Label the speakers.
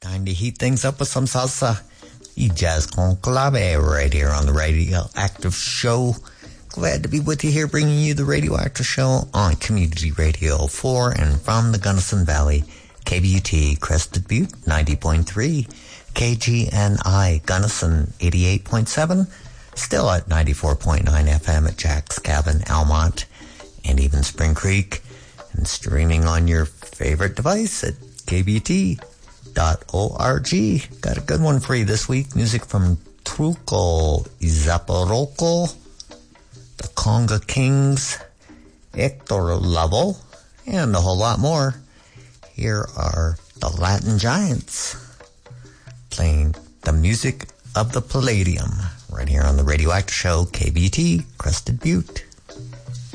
Speaker 1: Time to heat things up with some salsa y jazz con clave right here on the Radioactive Show. Glad to be with you here, bringing you the Radioactive Show on Community Radio for and from the Gunnison Valley. KBUT Crested Butte 90.3, KGNI Gunnison 88.7, still at 94.9 FM at Jack's Cabin, Almont, and even Spring Creek, and streaming on your favorite device at KBUT.org. Got a good one for you this week. Music from Truco Zaporoko, the Conga Kings, Hector Lavoe, and a whole lot more. Here are the Latin Giants playing the music of the Palladium right here on the Radioactive Show, KBT, Crested Butte.